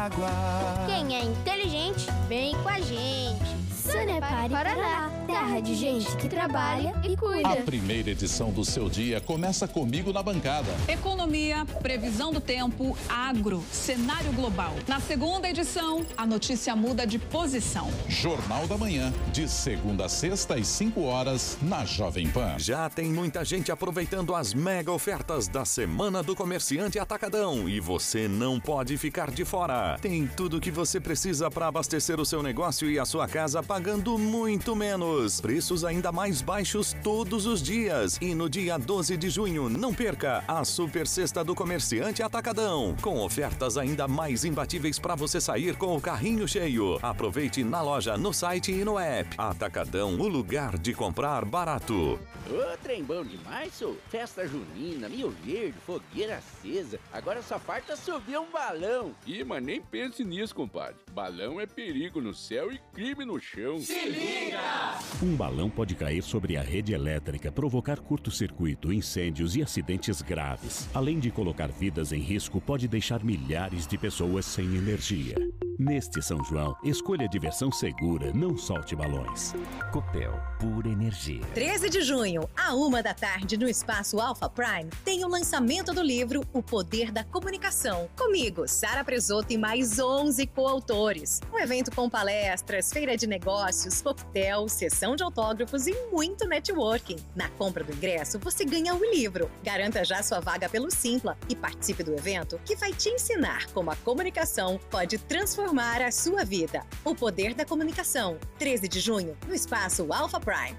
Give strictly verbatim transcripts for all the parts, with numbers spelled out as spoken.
Quem é inteligente, vem com a gente. Sanepar Paraná, terra de gente que trabalha e cuida. A primeira edição do seu dia começa comigo na bancada. Economia, previsão do tempo, agro, cenário global. Na segunda edição, a notícia muda de posição. Jornal da Manhã, de segunda a sexta às cinco horas, na Jovem Pan. Já tem muita gente aproveitando as mega ofertas da Semana do Comerciante Atacadão e você não pode ficar de fora. Tem tudo o que você precisa para abastecer o seu negócio e a sua casa pagando muito menos. Preços ainda mais baixos todos os dias. E no dia doze de junho, não perca a Super Sexta do Comerciante Atacadão, com ofertas ainda mais imbatíveis para você sair com o carrinho cheio. Aproveite na loja, no site e no app. Atacadão, o lugar de comprar barato. Ô, trem bom demais, sou. Festa junina, Rio Verde, fogueira acesa. Agora só falta subir um balão. Ih, mas nem pense nisso, compadre. Balão é perigo no céu e crime no chão. Se liga! Um balão pode cair sobre a rede elétrica, provocar curto-circuito, incêndios e acidentes graves. Além de colocar vidas em risco, pode deixar milhares de pessoas sem energia. Neste São João, escolha diversão segura, não solte balões. Copel, pura energia. treze de junho, à uma da tarde, no Espaço Alpha Prime, tem o lançamento do livro O Poder da Comunicação. Comigo, Sara Presoto e mais onze coautores. Um evento com palestras, feira de negócios, coquetel, sessão de autógrafos e muito networking. Na compra do ingresso, você ganha o livro. Garanta já sua vaga pelo Simpla e participe do evento que vai te ensinar como a comunicação pode transformar a sua vida. O Poder da Comunicação. treze de junho, no Espaço Alpha Prime.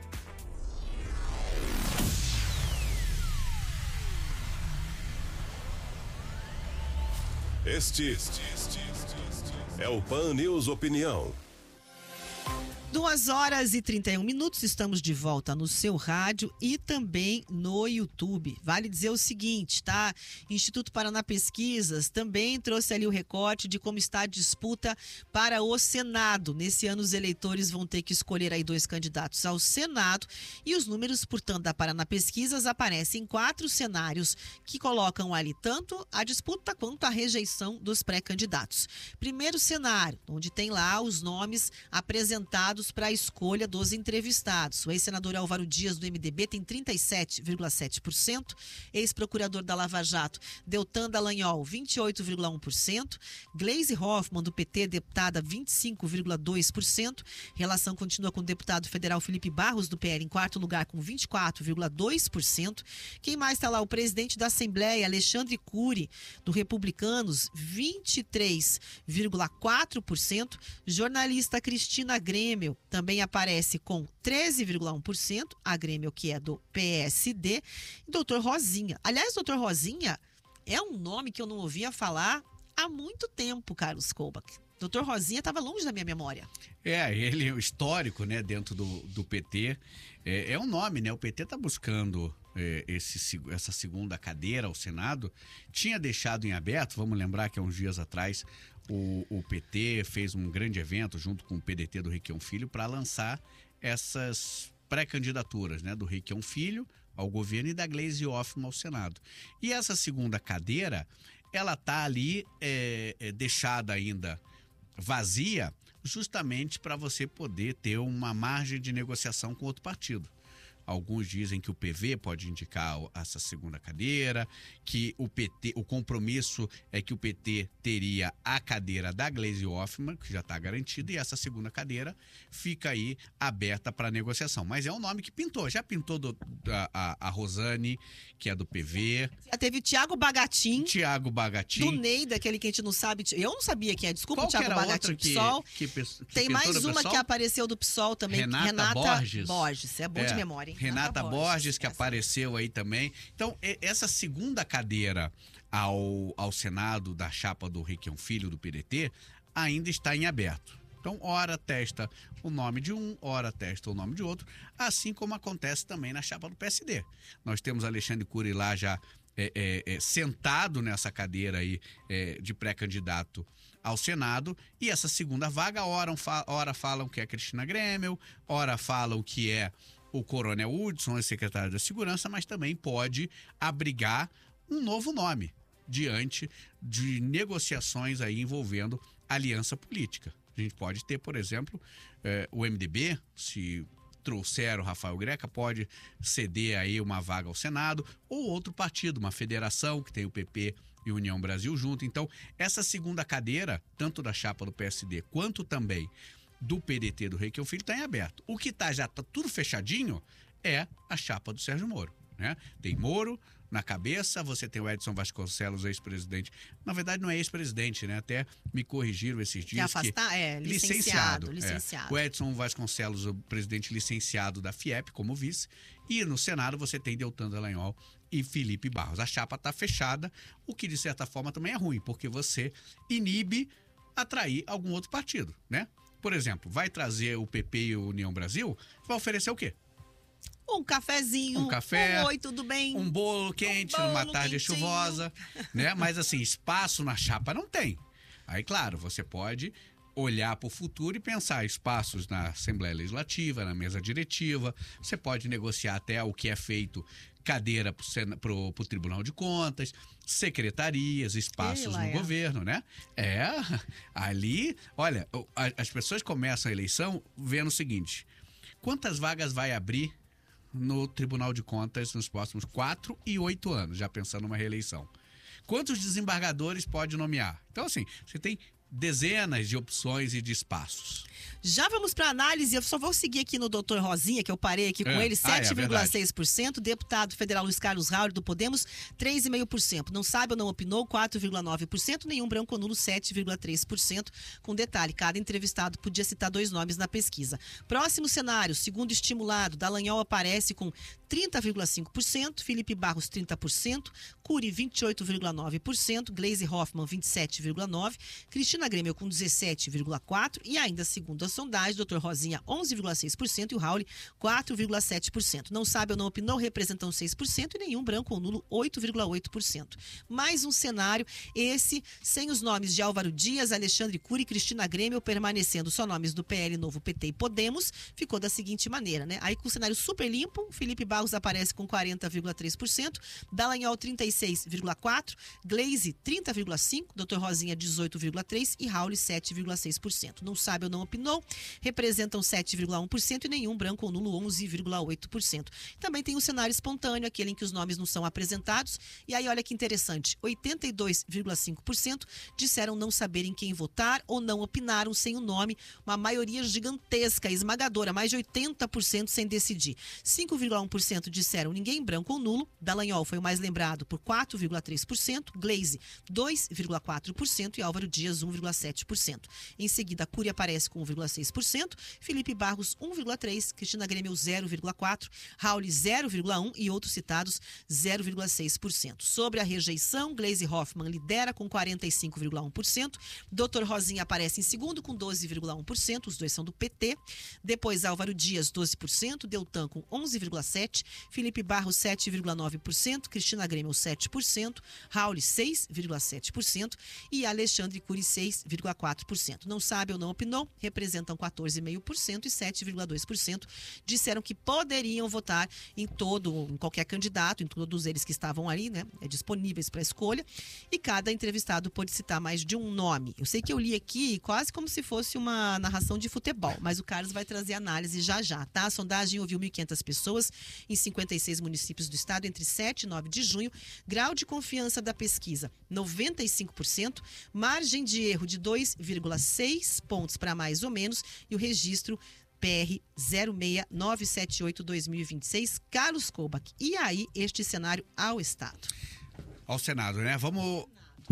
Este, este, este, este é o Pan News Opinião. duas horas e trinta e um minutos, estamos de volta no seu rádio e também no YouTube. Vale dizer o seguinte, tá? Instituto Paraná Pesquisas também trouxe ali o recorte de como está a disputa para o Senado. Nesse ano, os eleitores vão ter que escolher aí dois candidatos ao Senado e os números, portanto, da Paraná Pesquisas aparecem em quatro cenários que colocam ali tanto a disputa quanto a rejeição dos pré-candidatos. Primeiro cenário, onde tem lá os nomes apresentados para a escolha dos entrevistados. O ex-senador Álvaro Dias, do M D B, tem trinta e sete vírgula sete por cento. Ex-procurador da Lava Jato, Deltan Dallagnol, vinte e oito vírgula um por cento. Gleisi Hoffmann, do P T, deputada, vinte e cinco vírgula dois por cento. Relação continua com o deputado federal Felipe Barros, do P L, em quarto lugar, com vinte e quatro vírgula dois por cento. Quem mais está lá? O presidente da Assembleia, Alexandre Cury, do Republicanos, vinte e três vírgula quatro por cento. Jornalista Cristina Grêmio também aparece com treze vírgula um por cento, a Grêmio, que é do P S D, e doutor Rosinha. Aliás, doutor Rosinha é um nome que eu não ouvia falar há muito tempo, Carlos Koubach. doutor Rosinha estava longe da minha memória. É, ele é histórico, né, dentro do, do P T. É, é um nome, né? O P T está buscando é, esse, essa segunda cadeira ao Senado. Tinha deixado em aberto, vamos lembrar que há uns dias atrás o, o P T fez um grande evento junto com o P D T do Requião Filho para lançar essas pré-candidaturas, né, do Requião Filho ao governo e da Gleisi Hoffmann ao Senado. E essa segunda cadeira, ela está ali é, é, deixada ainda vazia, justamente para você poder ter uma margem de negociação com outro partido. Alguns dizem que o P V pode indicar essa segunda cadeira, que o P T, o compromisso é que o P T teria a cadeira da Gleisi Hoffmann, que já está garantida, e essa segunda cadeira fica aí aberta para negociação. Mas é um nome que pintou, já pintou do, a, a, a Rosane, que é do P V. Já teve Tiago Bagatin. Tiago Bagatin. Do Neida, aquele que a gente não sabe. Eu não sabia quem é, desculpa. Qual o Tiago Bagatin, que, PSOL. Que, que, que Tem mais uma que apareceu do PSOL também. Renata, Renata Borges. Borges, é bom é. de memória. Renata, Renata Borges, Borges, que apareceu aí também. Então, essa segunda cadeira ao, ao Senado da chapa do Requião Filho, do P D T, ainda está em aberto. Então, ora testa o nome de um, ora testa o nome de outro, assim como acontece também na chapa do P S D. Nós temos Alexandre Cury lá já é, é, é, sentado nessa cadeira aí é, de pré-candidato ao Senado, e essa segunda vaga, ora, ora falam que é Cristina Grêmio, ora falam que é o Coronel Hudson, é secretário da Segurança, mas também pode abrigar um novo nome diante de negociações aí envolvendo aliança política. A gente pode ter, por exemplo, eh, o M D B, se trouxer o Rafael Greca, pode ceder aí uma vaga ao Senado, ou outro partido, uma federação que tem o P P e União Brasil junto. Então, essa segunda cadeira, tanto da chapa do P S D quanto também do P D T do Requião Filho, está em aberto. O que tá, já está tudo fechadinho é a chapa do Sérgio Moro, né? Tem Moro na cabeça, você tem o Edson Vasconcelos, ex-presidente. Na verdade, não é ex-presidente, né? Até me corrigiram esses dias. Que afastar, que... é, licenciado. licenciado. licenciado. É. O Edson Vasconcelos, o presidente licenciado da Fiep, como vice. E no Senado você tem Deltan Dallagnol e Felipe Barros. A chapa está fechada, o que de certa forma também é ruim, porque você inibe atrair algum outro partido, né? Por exemplo, vai trazer o P P e o União Brasil, vai oferecer o quê? Um cafezinho, um café, um oi, tudo bem? Um bolo quente, um bolo numa tarde quentinho. chuvosa, né? Mas assim, espaço na chapa não tem. Aí, claro, você pode olhar para o futuro e pensar espaços na Assembleia Legislativa, na mesa diretiva. Você pode negociar até o que é feito, cadeira para o Tribunal de Contas, secretarias, espaços no é. governo, né? É, ali, olha, as pessoas começam a eleição vendo o seguinte: quantas vagas vai abrir no Tribunal de Contas nos próximos quatro e oito anos, já pensando numa reeleição? Quantos desembargadores pode nomear? Então, assim, você tem dezenas de opções e de espaços. Já vamos para análise, eu só vou seguir aqui no doutor Rosinha, que eu parei aqui com é. ele, sete vírgula seis por cento, ah, é deputado federal Luiz Carlos Raul do Podemos, três vírgula cinco por cento, não sabe ou não opinou, quatro vírgula nove por cento, nenhum branco ou nulo, sete vírgula três por cento, com detalhe, cada entrevistado podia citar dois nomes na pesquisa. Próximo cenário, segundo estimulado, Dallagnol aparece com trinta vírgula cinco por cento, Felipe Barros trinta por cento, Cury vinte e oito vírgula nove por cento, Gleisi Hoffmann vinte e sete vírgula nove por cento, Cristina Grêmio com dezessete vírgula quatro por cento e ainda segundo a sondagem, doutor Rosinha onze vírgula seis por cento e o Raul quatro vírgula sete por cento. Não sabe ou não opinou, representam seis por cento e nenhum branco ou nulo oito vírgula oito por cento. Mais um cenário, esse sem os nomes de Álvaro Dias, Alexandre Cury e Cristina Grêmio, permanecendo só nomes do P L, Novo, P T e Podemos, ficou da seguinte maneira, né? Aí com o cenário super limpo, Felipe Barros aparece com quarenta vírgula três por cento, Dallagnol trinta e seis vírgula quatro por cento, Gleisi trinta vírgula cinco por cento, doutor Rosinha dezoito vírgula três por cento e Raul sete vírgula seis por cento. Não sabe ou não opinou, representam sete vírgula um por cento e nenhum branco ou nulo onze vírgula oito por cento. Também tem um cenário espontâneo, aquele em que os nomes não são apresentados. E aí, olha que interessante, oitenta e dois vírgula cinco por cento disseram não saberem quem votar ou não opinaram sem o nome. Uma maioria gigantesca, esmagadora, mais de oitenta por cento sem decidir. cinco vírgula um por cento disseram ninguém, branco ou nulo. Dallagnol foi o mais lembrado por quatro vírgula três por cento, Gleisi dois vírgula quatro por cento e Álvaro Dias um vírgula sete por cento. Em seguida, Cury aparece com um vírgula seis por cento, Felipe Barros um vírgula três por cento, Cristina Grêmio zero vírgula quatro por cento, Raul zero vírgula um por cento e outros citados zero vírgula seis por cento. Sobre a rejeição, Gleisi Hoffmann lidera com quarenta e cinco vírgula um por cento, doutor Rosinha aparece em segundo com doze vírgula um por cento, os dois são do P T, depois Álvaro Dias doze por cento, Deltan com onze vírgula sete por cento, Felipe Barros sete vírgula nove por cento, Cristina Grêmio sete por cento, Raul seis vírgula sete por cento e Alexandre Cury seis vírgula quatro por cento. Não sabe ou não opinou, representam quatorze vírgula cinco por cento e sete vírgula dois por cento disseram que poderiam votar em todo, em qualquer candidato, em todos eles que estavam ali, né, disponíveis para escolha, e cada entrevistado pôde citar mais de um nome. Eu sei que eu li aqui quase como se fosse uma narração de futebol, mas o Carlos vai trazer análise já já, tá? A sondagem ouviu mil e quinhentas pessoas em cinquenta e seis municípios do estado entre sete e nove de junho, grau de confiança da pesquisa noventa e cinco por cento, margem de erro de dois vírgula seis pontos para mais ou menos e o registro P R zero seis nove sete oito dois mil e vinte e seis, Carlos Kobach. E aí, este cenário ao Estado? Ao Senado, né? Vamos...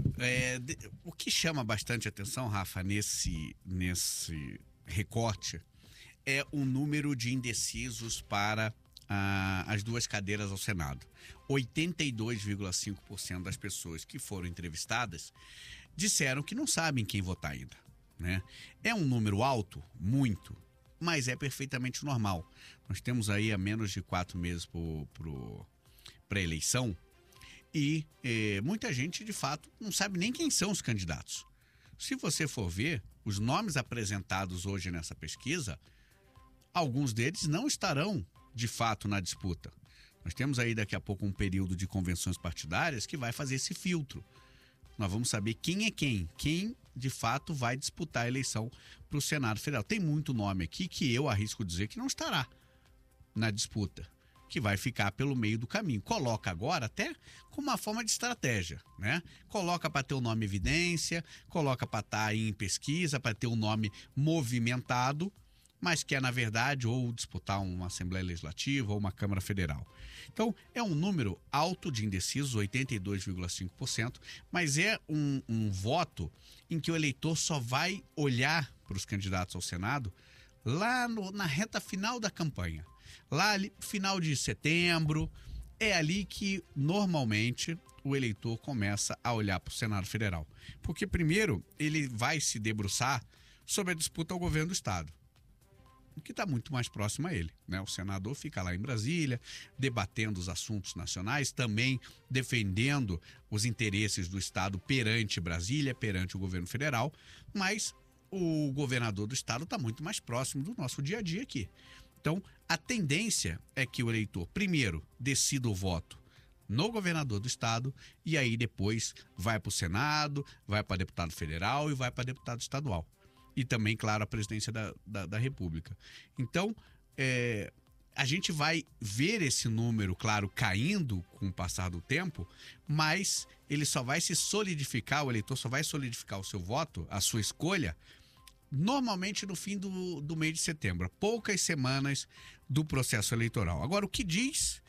É, de, o que chama bastante atenção, Rafa, nesse, nesse recorte é o número de indecisos para ah, as duas cadeiras ao Senado. oitenta e dois vírgula cinco por cento das pessoas que foram entrevistadas disseram que não sabem quem votar ainda, né? É um número alto? Muito. Mas é perfeitamente normal. Nós temos aí a menos de quatro meses para a eleição e eh, muita gente, de fato, não sabe nem quem são os candidatos. Se você for ver, os nomes apresentados hoje nessa pesquisa, alguns deles não estarão, de fato, na disputa. Nós temos aí daqui a pouco um período de convenções partidárias que vai fazer esse filtro. Nós vamos saber quem é quem, quem de fato, vai disputar a eleição para o Senado Federal. Tem muito nome aqui que eu arrisco dizer que não estará na disputa, que vai ficar pelo meio do caminho. Coloca agora até com uma forma de estratégia, né? Coloca para ter o nome evidência, coloca para estar aí em pesquisa, para ter o nome movimentado, mas quer, na verdade, ou disputar uma Assembleia Legislativa ou uma Câmara Federal. Então, é um número alto de indecisos, oitenta e dois vírgula cinco por cento, mas é um, um voto em que o eleitor só vai olhar para os candidatos ao Senado lá no, na reta final da campanha. Lá, ali, final de setembro, é ali que, normalmente, o eleitor começa a olhar para o Senado Federal. Porque, primeiro, ele vai se debruçar sobre a disputa ao governo do Estado, que está muito mais próximo a ele, né? O senador fica lá em Brasília, debatendo os assuntos nacionais, também defendendo os interesses do Estado perante Brasília, perante o governo federal, mas o governador do Estado está muito mais próximo do nosso dia a dia aqui. Então, a tendência é que o eleitor, primeiro, decida o voto no governador do Estado e aí depois vai para o Senado, vai para deputado federal e vai para deputado estadual. E também, claro, a presidência da, da, da República. Então, é, a gente vai ver esse número, claro, caindo com o passar do tempo, mas ele só vai se solidificar, o eleitor só vai solidificar o seu voto, a sua escolha, normalmente no fim do, do mês de setembro, a poucas semanas do processo eleitoral. Agora, o que diz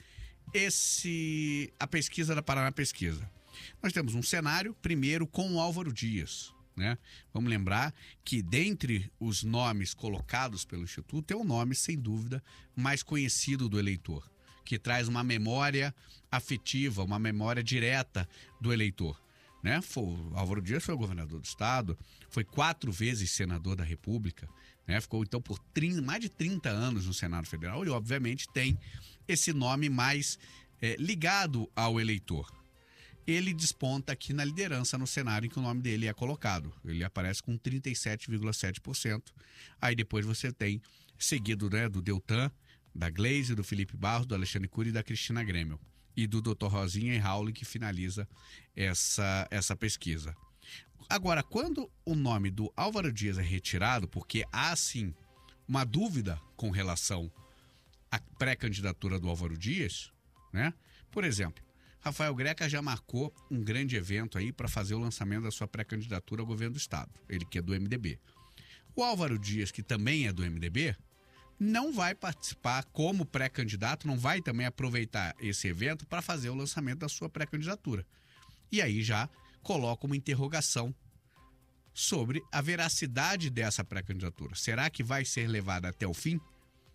esse, a pesquisa da Paraná Pesquisa? Nós temos um cenário, primeiro, com o Álvaro Dias, né? Vamos lembrar que dentre os nomes colocados pelo Instituto é o nome, sem dúvida, mais conhecido do eleitor, que traz uma memória afetiva, uma memória direta do eleitor, né? Foi, Álvaro Dias foi governador do Estado, foi quatro vezes senador da República, né? Ficou então por trinta, mais de trinta anos no Senado Federal e obviamente tem esse nome mais é, ligado ao eleitor. Ele desponta aqui na liderança no cenário em que o nome dele é colocado. Ele aparece com trinta e sete vírgula sete por cento. Aí depois você tem, seguido, né, do Deltan, da Gleisi, do Felipe Barros, do Alexandre Cury e da Cristina Grêmio. E do doutor Rosinha e Raul, que finaliza essa, essa pesquisa. Agora, quando o nome do Álvaro Dias é retirado, porque há, sim, uma dúvida com relação à pré-candidatura do Álvaro Dias, né? Por exemplo, Rafael Greca já marcou um grande evento aí para fazer o lançamento da sua pré-candidatura ao governo do Estado, ele que é do M D B. O Álvaro Dias, que também é do M D B, não vai participar como pré-candidato, não vai também aproveitar esse evento para fazer o lançamento da sua pré-candidatura. E aí já coloca uma interrogação sobre a veracidade dessa pré-candidatura. Será que vai ser levada até o fim?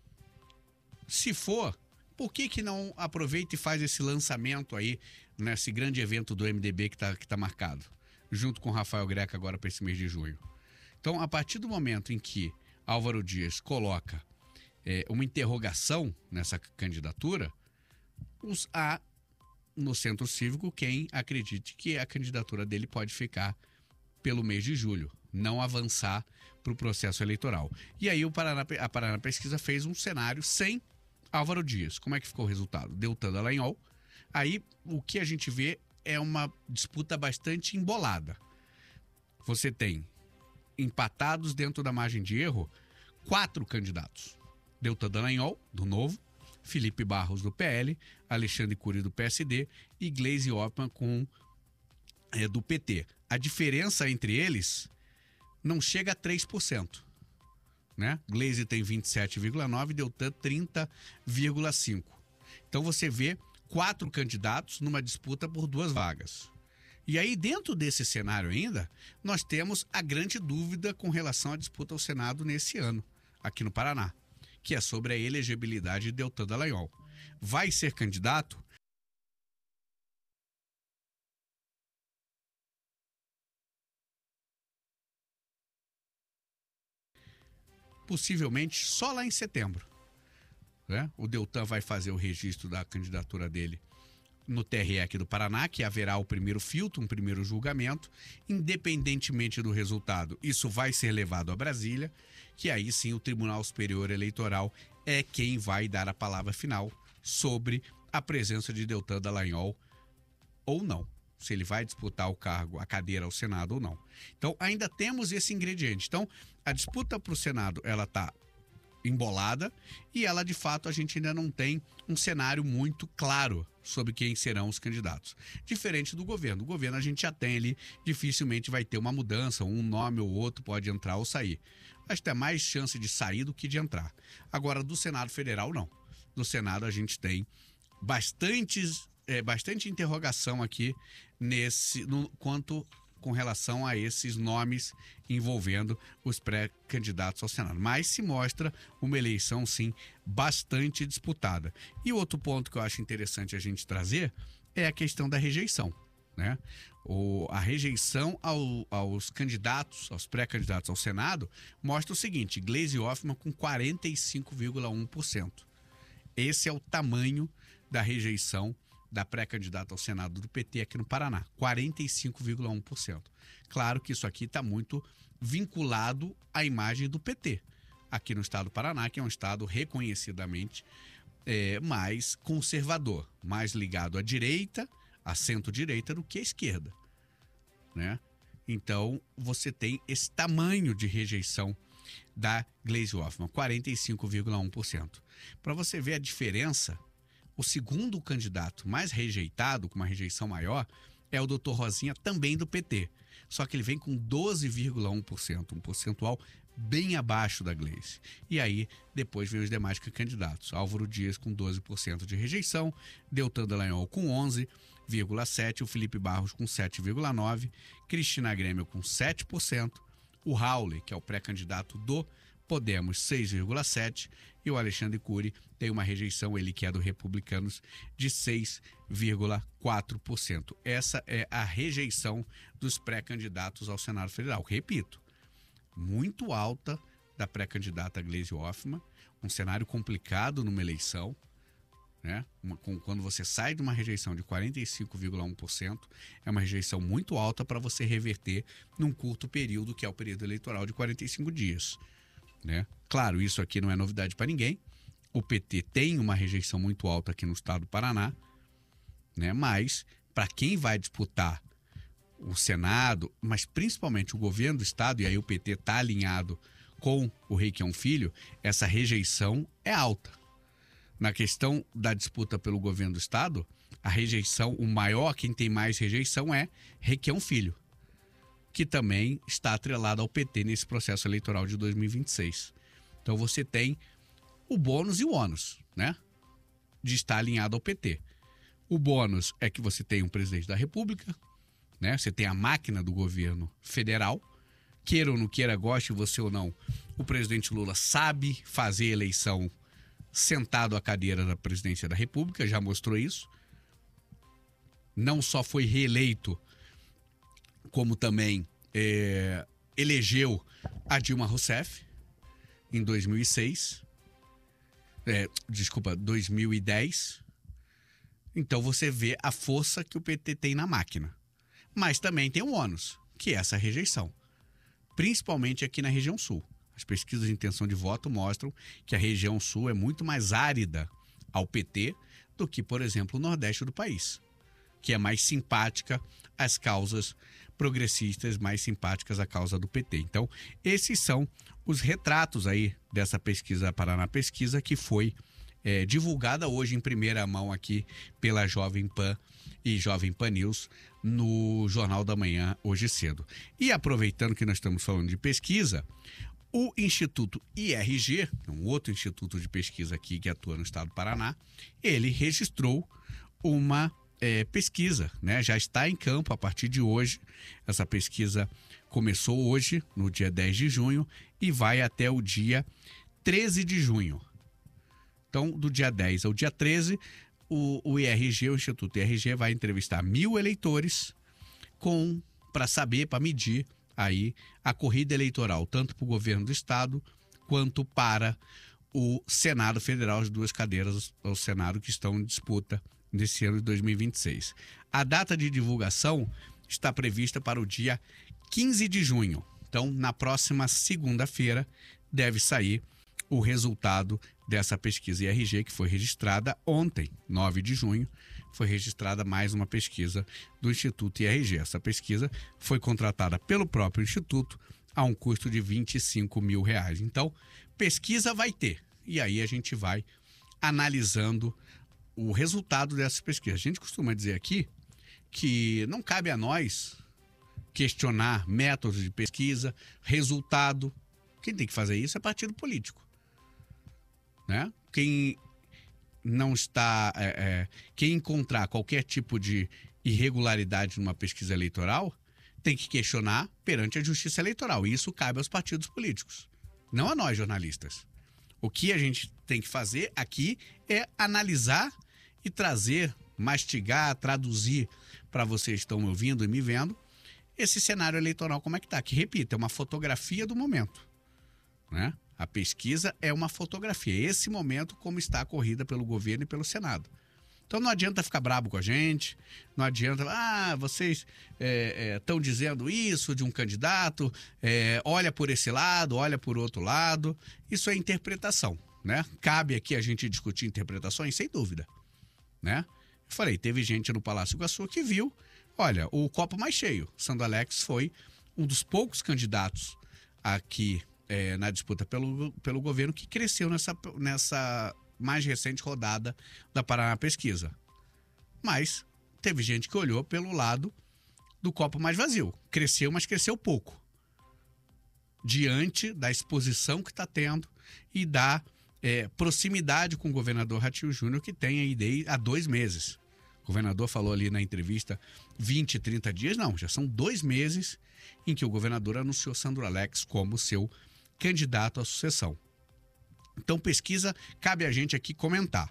Se for, por que que não aproveita e faz esse lançamento aí, nesse grande evento do M D B que está que tá marcado, junto com o Rafael Greca agora para esse mês de junho? Então, a partir do momento em que Álvaro Dias coloca é, uma interrogação nessa candidatura, os, há no Centro Cívico quem acredite que a candidatura dele pode ficar pelo mês de julho, não avançar para o processo eleitoral. E aí o Paraná, a Paraná Pesquisa fez um cenário sem Álvaro Dias. Como é que ficou o resultado? Deltan Dallagnol. Aí o que a gente vê é uma disputa bastante embolada. Você tem empatados dentro da margem de erro quatro candidatos. Deltan Dallagnol, do Novo, Felipe Barros, do P L, Alexandre Cury, do P S D e Gleisi Hoffmann com, é, do P T. A diferença entre eles não chega a três por cento. Né? Gleisi tem vinte e sete vírgula nove por cento, Deltan trinta vírgula cinco por cento. Então você vê quatro candidatos numa disputa por duas vagas. E aí, dentro desse cenário ainda, nós temos a grande dúvida com relação à disputa ao Senado nesse ano, aqui no Paraná, que é sobre a elegibilidade de Deltan Dallagnol. Vai ser candidato? Possivelmente só lá em setembro, né? O Deltan vai fazer o registro da candidatura dele no T R E aqui do Paraná, que haverá o primeiro filtro, um primeiro julgamento. Independentemente do resultado, isso vai ser levado a Brasília, que aí sim o Tribunal Superior Eleitoral é quem vai dar a palavra final sobre a presença de Deltan Dallagnol ou não. se ele vai disputar o cargo, a cadeira ao Senado ou não. Então, ainda temos esse ingrediente. Então, a disputa para o Senado, ela está embolada e ela, de fato, a gente ainda não tem um cenário muito claro sobre quem serão os candidatos. Diferente do governo. O governo a gente já tem ali, dificilmente vai ter uma mudança, um nome ou outro pode entrar ou sair. Acho que tem mais chance de sair do que de entrar. Agora, do Senado Federal, não. No Senado a gente tem bastantes, é, bastante interrogação aqui nesse, no, quanto com relação a esses nomes envolvendo os pré-candidatos ao Senado. Mas se mostra uma eleição, sim, bastante disputada. E outro ponto que eu acho interessante a gente trazer é a questão da rejeição, né? O, a rejeição ao, aos candidatos, aos pré-candidatos ao Senado, mostra o seguinte: Gleisi Hoffmann com quarenta e cinco vírgula um por cento. Esse é o tamanho da rejeição da pré-candidata ao Senado do P T aqui no Paraná, quarenta e cinco vírgula um por cento. Claro que isso aqui está muito vinculado à imagem do P T, aqui no estado do Paraná, que é um estado reconhecidamente é, mais conservador, mais ligado à direita, à centro-direita, do que à esquerda, né? Então, você tem esse tamanho de rejeição da Gleisi Hoffmann, quarenta e cinco vírgula um por cento. Para você ver a diferença, o segundo candidato mais rejeitado, com uma rejeição maior, é o doutor Rosinha, também do P T. Só que ele vem com doze vírgula um por cento, um percentual bem abaixo da Gleisi. E aí, depois vem os demais candidatos. Álvaro Dias com doze por cento de rejeição, Deltan Dallagnol com onze vírgula sete por cento, o Felipe Barros com sete vírgula nove por cento, Cristina Grêmio com sete por cento, o Raul, que é o pré-candidato do Podemos, seis vírgula sete por cento, e o Alexandre Cury tem uma rejeição, ele que é do Republicanos, de seis vírgula quatro por cento. Essa é a rejeição dos pré-candidatos ao Senado Federal. Repito, muito alta da pré-candidata Gleisi Hoffmann, um cenário complicado numa eleição, né? Uma, com, quando você sai de uma rejeição de quarenta e cinco vírgula um por cento, é uma rejeição muito alta para você reverter num curto período, que é o período eleitoral de quarenta e cinco dias. Né? Claro, isso aqui não é novidade para ninguém. O P T tem uma rejeição muito alta aqui no estado do Paraná, né? Mas para quem vai disputar o Senado, mas principalmente o governo do estado, e aí o P T está alinhado com o Requião Filho, essa rejeição é alta. Na questão da disputa pelo governo do estado, a rejeição, o maior, quem tem mais rejeição é Requião Filho, que também está atrelado ao P T nesse processo eleitoral de dois mil e vinte e seis. Então você tem o bônus e o ônus, né? De estar alinhado ao P T. O bônus é que você tem um presidente da República, né? Você tem a máquina do governo federal, queira ou não queira, goste você ou não, o presidente Lula sabe fazer eleição sentado à cadeira da presidência da República, já mostrou isso. Não só foi reeleito, como também é, elegeu a Dilma Rousseff em dois mil e seis, é, desculpa, dois mil e dez. Então você vê a força que o P T tem na máquina. Mas também tem um ônus, que é essa rejeição, principalmente aqui na região sul. As pesquisas de intenção de voto mostram que a região sul é muito mais árida ao P T do que, por exemplo, o nordeste do país, que é mais simpática às causas progressistas, mais simpáticas à causa do P T. Então, esses são os retratos aí dessa pesquisa Paraná Pesquisa, que foi é, divulgada hoje em primeira mão aqui pela Jovem Pan e Jovem Pan News no Jornal da Manhã, hoje cedo. E aproveitando que nós estamos falando de pesquisa, o Instituto I R G, um outro instituto de pesquisa aqui que atua no estado do Paraná, ele registrou uma É, pesquisa, né? Já está em campo a partir de hoje. Essa pesquisa começou hoje, no dia dez de junho, e vai até o dia treze de junho. Então, do dia dez ao dia treze, o, o I R G, o Instituto I R G, vai entrevistar mil eleitores com para saber, para medir aí a corrida eleitoral, tanto para o governo do estado quanto para o Senado Federal, as duas cadeiras ao Senado que estão em disputa nesse ano de dois mil e vinte e seis. A data de divulgação está prevista para o dia quinze de junho. Então, na próxima segunda-feira, deve sair o resultado dessa pesquisa I R G, que foi registrada ontem, nove de junho, foi registrada mais uma pesquisa do Instituto I R G. Essa pesquisa foi contratada pelo próprio Instituto a um custo de vinte e cinco mil reais. Então, pesquisa vai ter. E aí a gente vai analisando o resultado dessas pesquisas. A gente costuma dizer aqui que não cabe a nós questionar métodos de pesquisa, resultado. Quem tem que fazer isso é partido político, né? Quem não está, é, é, quem encontrar qualquer tipo de irregularidade numa pesquisa eleitoral tem que questionar perante a Justiça Eleitoral. E isso cabe aos partidos políticos, não a nós jornalistas. O que a gente tem que fazer aqui é analisar e trazer, mastigar, traduzir para vocês que estão me ouvindo e me vendo esse cenário eleitoral como é que está. Que, repito, é uma fotografia do momento, né? A pesquisa é uma fotografia. Esse momento como está a corrida pelo governo e pelo Senado. Então não adianta ficar brabo com a gente, não adianta, ah, vocês estão é, é, dizendo isso de um candidato, é, olha por esse lado, olha por outro lado. Isso é interpretação, né? Cabe aqui a gente discutir interpretações, sem dúvida, né? Eu falei, teve gente no Palácio Iguaçu que viu, olha, o copo mais cheio. Sandro Alex foi um dos poucos candidatos aqui é, na disputa pelo, pelo governo que cresceu nessa, nessa mais recente rodada da Paraná Pesquisa. Mas teve gente que olhou pelo lado do copo mais vazio. Cresceu, mas cresceu pouco. Diante da exposição que está tendo e da é, proximidade com o governador Ratinho Júnior, que tem aí desde, há dois meses. O governador falou ali na entrevista vinte, trinta dias. Não, já são dois meses em que o governador anunciou Sandro Alex como seu candidato à sucessão. Então, pesquisa, cabe a gente aqui comentar.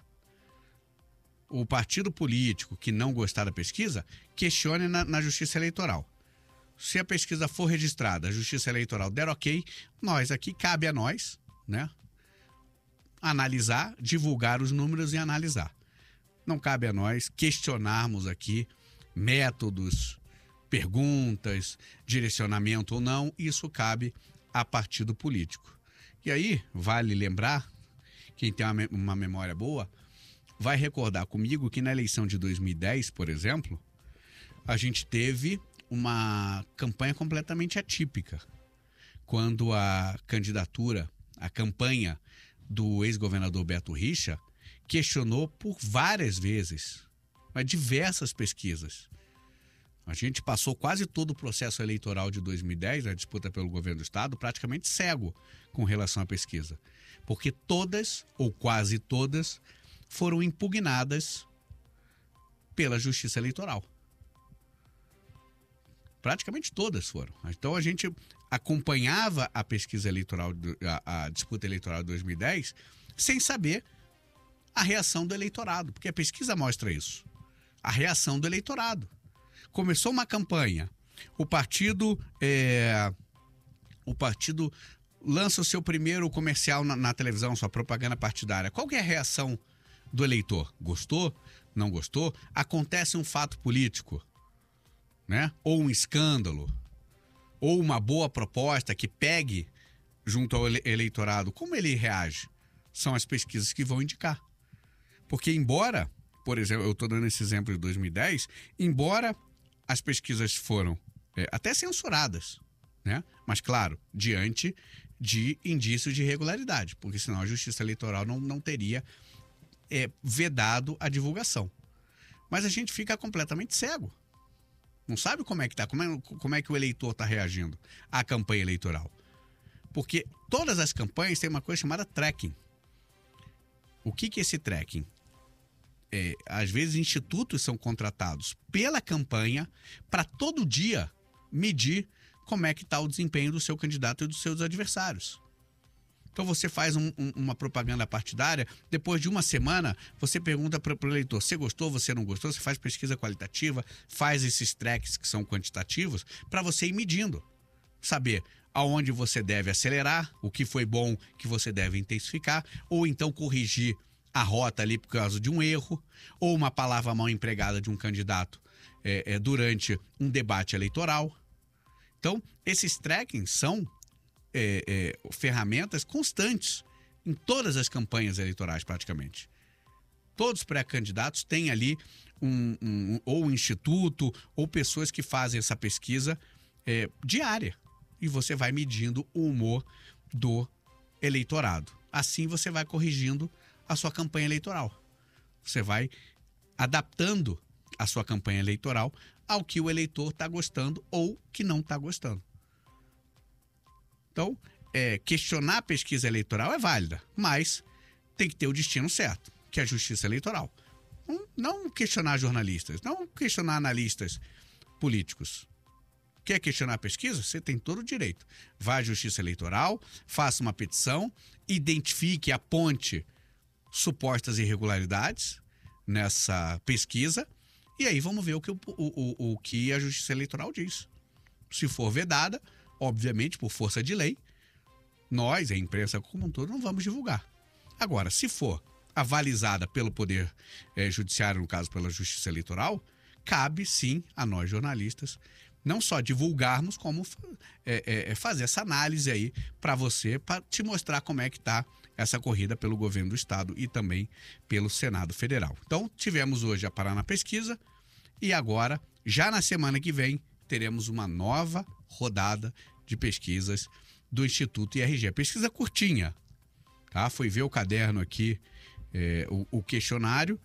O partido político que não gostar da pesquisa, questione na, na Justiça Eleitoral. Se a pesquisa for registrada, a Justiça Eleitoral der ok, nós aqui, cabe a nós, né, analisar, divulgar os números e analisar. Não cabe a nós questionarmos aqui métodos, perguntas, direcionamento ou não. Isso cabe a partido político. E aí, vale lembrar, quem tem uma, uma memória boa, vai recordar comigo que na eleição de dois mil e dez, por exemplo, a gente teve uma campanha completamente atípica. Quando a candidatura, a campanha do ex-governador Beto Richa questionou por várias vezes, mas diversas pesquisas. A gente passou quase todo o processo eleitoral de dois mil e dez, a disputa pelo governo do estado, praticamente cego com relação à pesquisa. Porque todas, ou quase todas, foram impugnadas pela Justiça Eleitoral. Praticamente todas foram. Então a gente acompanhava a pesquisa eleitoral, a, a disputa eleitoral de dois mil e dez, sem saber a reação do eleitorado, porque a pesquisa mostra isso. A reação do eleitorado. Começou uma campanha, o partido, é, o partido lança o seu primeiro comercial na, na televisão, sua propaganda partidária. Qual que é a reação do eleitor? Gostou? Não gostou? Acontece um fato político, né? Ou um escândalo, ou uma boa proposta que pegue junto ao eleitorado. Como ele reage? São as pesquisas que vão indicar. Porque embora, por exemplo, eu estou dando esse exemplo de dois mil e dez, embora as pesquisas foram é, até censuradas, né? Mas, claro, diante de indícios de irregularidade, porque senão a Justiça Eleitoral não, não teria é, vedado a divulgação. Mas a gente fica completamente cego. Não sabe como é que tá, como é, como é que o eleitor está reagindo à campanha eleitoral. Porque todas as campanhas têm uma coisa chamada tracking. O que, que é esse tracking? É, às vezes institutos são contratados pela campanha para todo dia medir como é que está o desempenho do seu candidato e dos seus adversários. Então você faz um, um, uma propaganda partidária, depois de uma semana você pergunta para o eleitor, você gostou, você não gostou, você faz pesquisa qualitativa, faz esses tracks que são quantitativos para você ir medindo, saber aonde você deve acelerar, o que foi bom que você deve intensificar, ou então corrigir a rota ali por causa de um erro, ou uma palavra mal empregada de um candidato é, é, durante um debate eleitoral. Então, esses trackings são é, é, ferramentas constantes em todas as campanhas eleitorais, praticamente. Todos os pré-candidatos têm ali um, um, ou um instituto ou pessoas que fazem essa pesquisa é, diária. E você vai medindo o humor do eleitorado. Assim você vai corrigindo a sua campanha eleitoral. Você vai adaptando a sua campanha eleitoral ao que o eleitor está gostando ou que não está gostando. Então, é, questionar a pesquisa eleitoral é válida, mas tem que ter o destino certo, que é a justiça eleitoral. Não, não questionar jornalistas, não questionar analistas políticos. Quer questionar a pesquisa? Você tem todo o direito. Vá à justiça eleitoral, faça uma petição, identifique, aponte supostas irregularidades nessa pesquisa e aí vamos ver o que, o, o, o que a justiça eleitoral diz. Se for vedada, obviamente, por força de lei, nós, a imprensa como um todo, não vamos divulgar. Agora, se for avalizada pelo Poder eh, Judiciário, no caso pela Justiça Eleitoral, cabe sim a nós jornalistas não só divulgarmos, como é, é, fazer essa análise aí para você, para te mostrar como é que está essa corrida pelo governo do estado e também pelo Senado Federal. Então, tivemos hoje a Paraná Pesquisa e agora, já na semana que vem, teremos uma nova rodada de pesquisas do Instituto I R G. Pesquisa curtinha, tá? Fui ver o caderno aqui, é, o, o questionário,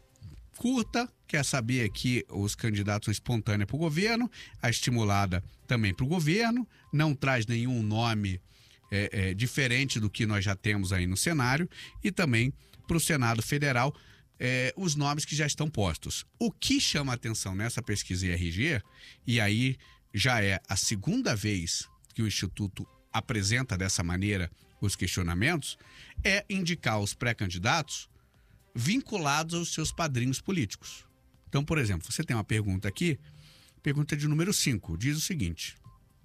curta, quer saber aqui os candidatos espontâneos para o governo, a estimulada também para o governo, não traz nenhum nome é, é, diferente do que nós já temos aí no cenário, e também para o Senado Federal, é, os nomes que já estão postos. O que chama a atenção nessa pesquisa I R G, e aí já é a segunda vez que o Instituto apresenta dessa maneira os questionamentos, é indicar os pré-candidatos vinculados aos seus padrinhos políticos. Então, por exemplo, você tem uma pergunta aqui, pergunta de número cinco, diz o seguinte: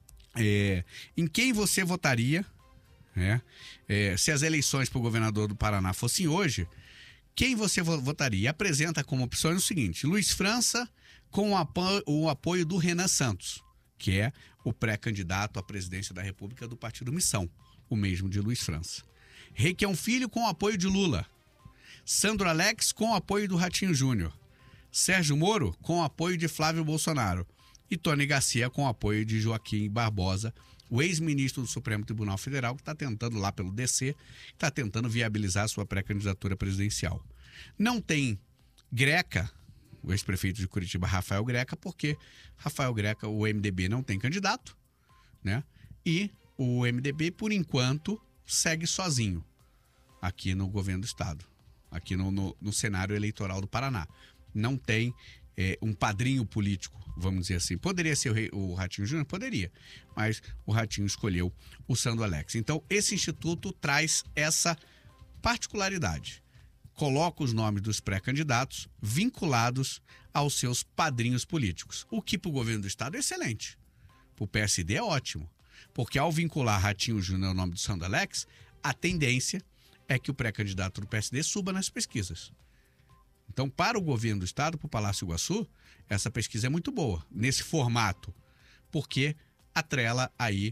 é, em quem você votaria, né, é, se as eleições para o governador do Paraná fossem hoje, quem você votaria? E apresenta como opções o seguinte: Luiz França com o apoio, o apoio do Renan Santos, que é o pré-candidato à presidência da República do Partido Missão, o mesmo de Luiz França. Requião Filho com o apoio de Lula. Sandro Alex com o apoio do Ratinho Júnior. Sérgio Moro com o apoio de Flávio Bolsonaro. E Tony Garcia com o apoio de Joaquim Barbosa, o ex-ministro do Supremo Tribunal Federal, que está tentando lá pelo D C, está tentando viabilizar a sua pré-candidatura presidencial. Não tem Greca, o ex-prefeito de Curitiba, Rafael Greca, porque Rafael Greca, o M D B, não tem candidato, né? E o M D B, por enquanto, segue sozinho aqui no governo do estado, aqui no, no, no cenário eleitoral do Paraná. Não tem é, um padrinho político, vamos dizer assim. Poderia ser o, rei, o Ratinho Júnior? Poderia, mas o Ratinho escolheu o Sandro Alex. Então, esse instituto traz essa particularidade. Coloca os nomes dos pré-candidatos vinculados aos seus padrinhos políticos. O que para o governo do estado é excelente. Para o P S D é ótimo, porque ao vincular Ratinho Júnior ao nome do Sandro Alex, a tendência é que o pré-candidato do P S D suba nas pesquisas. Então, para o governo do estado, para o Palácio Iguaçu, essa pesquisa é muito boa, nesse formato, porque atrela aí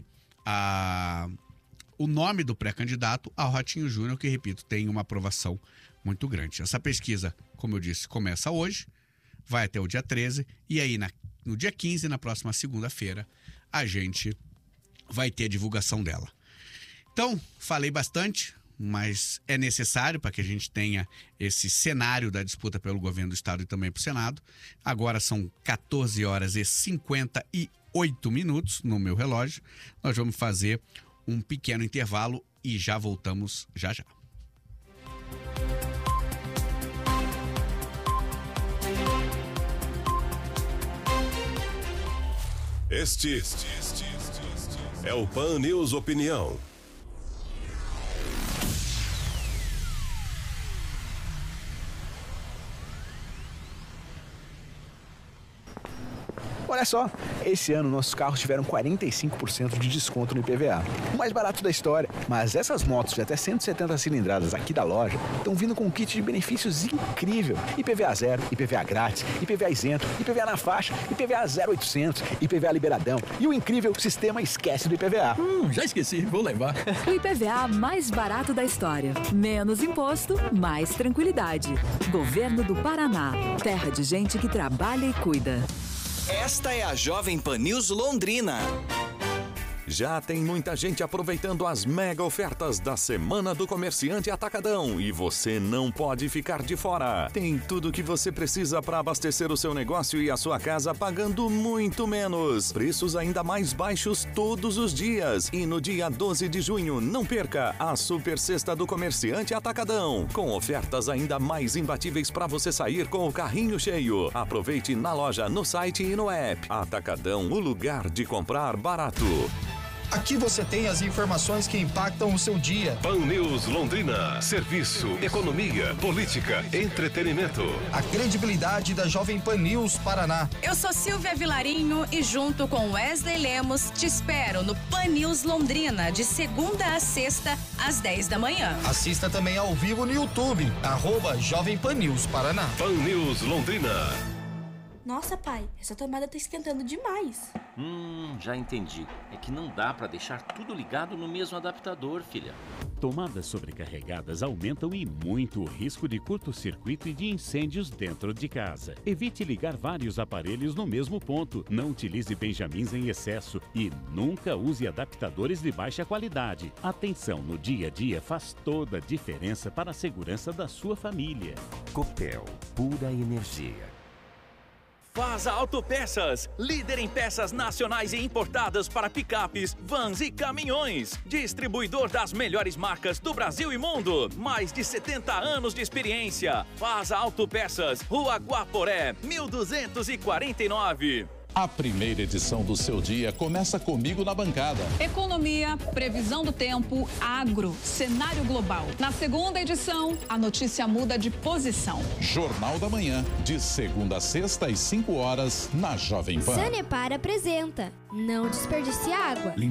a, o nome do pré-candidato ao Ratinho Júnior, que, repito, tem uma aprovação muito grande. Essa pesquisa, como eu disse, começa hoje, vai até o dia treze, e aí na, no dia quinze, na próxima segunda-feira, a gente vai ter a divulgação dela. Então, falei bastante, mas é necessário para que a gente tenha esse cenário da disputa pelo governo do estado e também para o Senado. Agora são quatorze horas e cinquenta e oito minutos no meu relógio. Nós vamos fazer um pequeno intervalo e já voltamos já já. Este, este, este, este, este é o Pan News Opinião. Olha só, esse ano nossos carros tiveram quarenta e cinco por cento de desconto no I P V A. O mais barato da história. Mas essas motos de até cento e setenta cilindradas aqui da loja estão vindo com um kit de benefícios incrível. I P V A zero, I P V A grátis, I P V A isento, I P V A na faixa, I P V A zero oitocentos, I P V A liberadão e o incrível sistema esquece do I P V A. Hum, já esqueci, vou levar. O I P V A mais barato da história. Menos imposto, mais tranquilidade. Governo do Paraná. Terra de gente que trabalha e cuida. Esta é a Jovem Pan News Londrina. Já tem muita gente aproveitando as mega ofertas da Semana do Comerciante Atacadão e você não pode ficar de fora. Tem tudo o que você precisa para abastecer o seu negócio e a sua casa pagando muito menos. Preços ainda mais baixos todos os dias. E no dia doze de junho, não perca a Super Sexta do Comerciante Atacadão, com ofertas ainda mais imbatíveis para você sair com o carrinho cheio. Aproveite na loja, no site e no app. Atacadão, o lugar de comprar barato. Aqui você tem as informações que impactam o seu dia. Pan News Londrina. Serviço, economia, política, entretenimento. A credibilidade da Jovem Pan News Paraná. Eu sou Silvia Vilarinho e junto com Wesley Lemos te espero no Pan News Londrina de segunda a sexta às dez da manhã. Assista também ao vivo no YouTube, arroba Jovem Pan News Paraná. Pan News Londrina. Nossa, pai, essa tomada tá esquentando demais. Hum, já entendi. É que não dá pra deixar tudo ligado no mesmo adaptador, filha. Tomadas sobrecarregadas aumentam e muito o risco de curto-circuito e de incêndios dentro de casa. Evite ligar vários aparelhos no mesmo ponto. Não utilize benjamins em excesso e nunca use adaptadores de baixa qualidade. Atenção no dia a dia faz toda a diferença para a segurança da sua família. Copel, pura energia. Vaza Autopeças, líder em peças nacionais e importadas para picapes, vans e caminhões. Distribuidor das melhores marcas do Brasil e mundo. Mais de setenta anos de experiência. Vaza Autopeças, Rua Guaporé, mil duzentos e quarenta e nove. A primeira edição do seu dia começa comigo na bancada. Economia, previsão do tempo, agro, cenário global. Na segunda edição, a notícia muda de posição. Jornal da Manhã, de segunda a sexta às cinco horas, na Jovem Pan. Sanepar apresenta Não Desperdice Água.